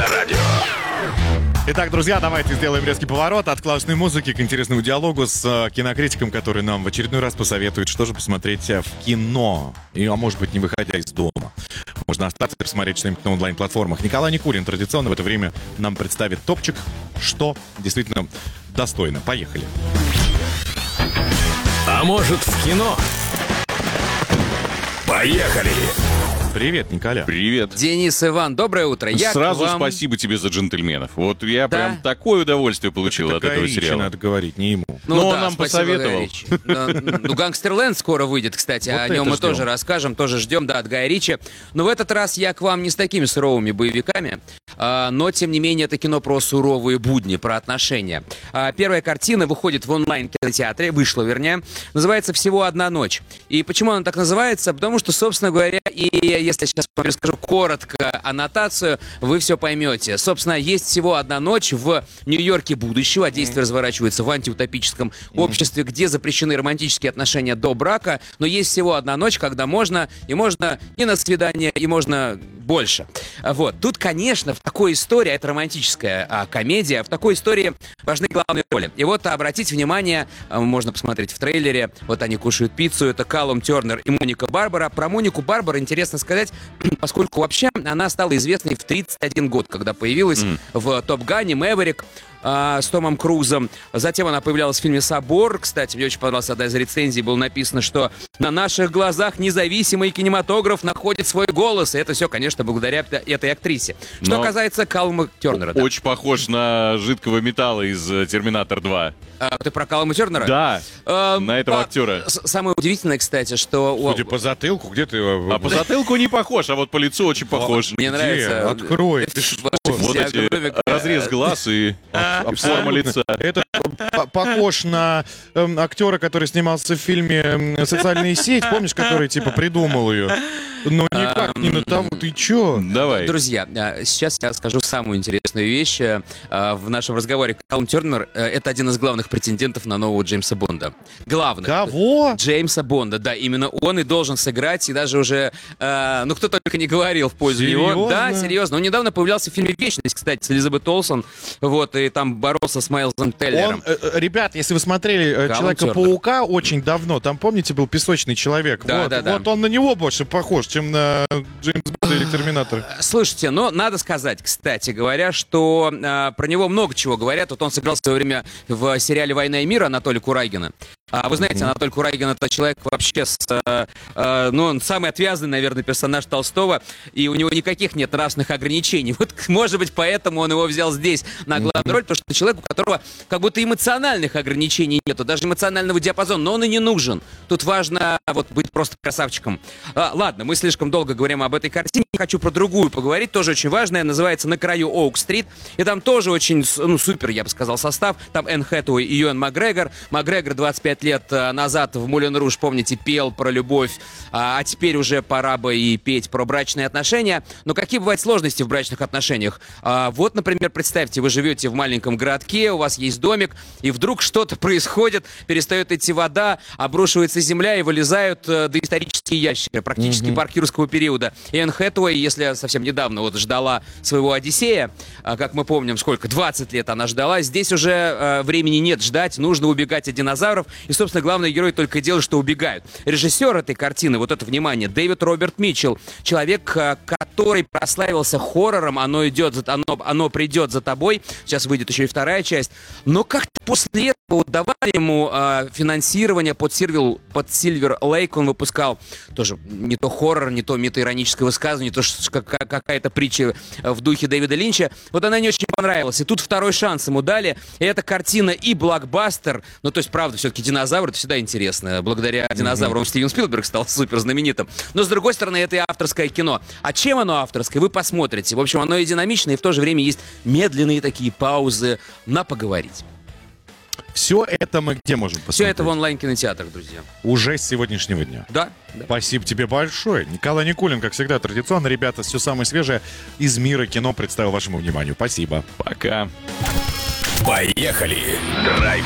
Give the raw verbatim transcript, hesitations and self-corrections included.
на радио. Итак, друзья, давайте сделаем резкий поворот от классной музыки к интересному диалогу с э, кинокритиком, который нам в очередной раз посоветует, что же посмотреть в кино. И, а может быть, не выходя из дома. Можно остаться и посмотреть что-нибудь на онлайн-платформах. Николай Никулин традиционно в это время нам представит топчик, что действительно достойно. Поехали. А может, в кино? Поехали! Привет, Николя. Привет. Денис, Иван, доброе утро. Я Сразу вам... спасибо тебе за джентльменов. Вот я Да? прям такое удовольствие получил Это от этого Гай Ричи сериала. надо говорить, не ему. Ну, Но он да, нам спасибо, посоветовал. Гай Ричи. Да, Ну, «Гангстерленд» скоро выйдет, кстати, Вот о это нем мы ждем. тоже расскажем, тоже ждем, да, от Гая Ричи. Но в этот раз я к вам не с такими суровыми боевиками, а, но, тем не менее, это кино про суровые будни, про отношения. А, Первая картина выходит в онлайн-кинотеатре, вышла, вернее, называется «Всего одна ночь». И почему она так называется? Потому что, собственно говоря, и если я сейчас вам расскажу коротко аннотацию, вы все поймете. Собственно, есть всего одна ночь в Нью-Йорке будущего, а действие разворачивается в антиутопическом обществе, где запрещены романтические отношения до брака, но есть всего одна ночь, когда можно, и можно и на свидание, и можно больше. Вот. Тут, конечно, в такой истории, это романтическая а, комедия, в такой истории важны главные роли. И вот обратите внимание, а, можно посмотреть в трейлере, вот они кушают пиццу, это Калум Тернер и Моника Барбара. Про Монику Барбара интересно сказать, поскольку вообще она стала известной в тридцать один год, когда появилась mm. в «Топ Гане», «Мэверик», с Томом Крузом. Затем она появлялась в фильме «Собор». Кстати, мне очень понравилась одна из рецензий. Было написано, что на наших глазах независимый кинематограф находит свой голос. И это все, конечно, благодаря этой актрисе. Что Но касается Калума Тернера. Да. Очень похож на жидкого металла из «Терминатор два». А, ты про Калума Тернера? Да, А, на этого по- актера. с- Самое удивительное, кстати, что... у- Судя по затылку, где ты его... А по затылку не похож, а вот по лицу очень похож. Мне Где? нравится. Открой. Ты что? Ваша Вот эти физиогномика. разрез глаз и форма лица. Это п- похож на эм, актера, который снимался в фильме эм, «Социальная сеть», помнишь, который типа придумал ее? Но никак не на того. Ты чё? Давай. Друзья, а, сейчас я скажу самую интересную вещь а, в нашем разговоре. Калум Тернер — это один из главных претендентов на нового Джеймса Бонда. Главных. Кого? Джеймса Бонда, да, именно он и должен сыграть, и даже уже, э, ну, кто только не говорил в пользу него. Серьезно? Да, серьезно. Он недавно появлялся в фильме «Вечность», кстати, с Элизабет Олсен, вот, и там боролся с Майлзом Теллером. Он, э, э, ребят, если вы смотрели э, Калум «Человека-паука» очень давно, там, помните, был песочный человек? Да, вот, да, да. вот он на него больше похож, чем на Джеймс Бонда или Терминатора. Слушайте, но надо сказать, кстати говоря, что э, про него много чего говорят. Вот он сыграл в свое время в сериале «Война и мир» Анатолия Курагина. А вы знаете, Анатолий Курагин — это человек вообще с... Э, э, ну, он самый отвязный, наверное, персонаж Толстого, и у него никаких нет нравственных ограничений. Вот, может быть, поэтому он его взял здесь на главную роль, потому что это человек, у которого как будто эмоциональных ограничений нету, даже эмоционального диапазона, но он и не нужен. Тут важно вот быть просто красавчиком. А, ладно, мы слишком долго говорим об этой картине, хочу про другую поговорить, тоже очень важная, называется «На краю Оук-стрит», и там тоже очень, ну, супер, я бы сказал, состав. Там Энн Хэтэуэй и Юэн Макгрегор. Макгрегор двадцать пять лет назад в «Мулен Руж», помните, пел про любовь, а, а теперь уже пора бы и петь про брачные отношения. Но какие бывают сложности в брачных отношениях? А, вот, например, представьте, вы живете в маленьком городке, у вас есть домик, и вдруг что-то происходит, перестает идти вода, обрушивается земля, и вылезают э, доисторические ящеры, практически Мгм. парк юрского периода. И Энн Хэтэуэй, если совсем недавно вот ждала своего Одиссея, а, как мы помним, сколько, двадцать лет она ждала, здесь уже э, времени нет ждать, нужно убегать от динозавров, и, собственно, главные герои только и делают, что убегают. Режиссер этой картины, вот это внимание, Дэвид Роберт Митчелл, человек, э, который прославился хоррором, оно идет, за- оно, оно придет за тобой, сейчас выйдет еще и вторая часть, но как-то после этого вот давали ему э, финансирование под Сильвер, под Сильвер Лейк, он выпускал тоже не то хоррор, не то метаироническое высказывание, не то что какая- какая-то притча в духе Дэвида Линча. Вот она не очень понравилась. И тут второй шанс ему дали. И эта картина и блокбастер. Ну, то есть, правда, все-таки динозавр — это всегда интересно. Благодаря динозаврам Стивен Спилберг стал супер знаменитым. Но, с другой стороны, это и авторское кино. А чем оно авторское, вы посмотрите. В общем, оно и динамичное, и в то же время есть медленные такие паузы на поговорить. Все это мы где можем посмотреть? Все это в онлайн-кинотеатрах, друзья. Уже с сегодняшнего дня. Да? Да. Спасибо тебе большое. Николай Никулин, как всегда, традиционно. Ребята, все самое свежее из мира кино представил вашему вниманию. Спасибо. Пока. Поехали! Драйв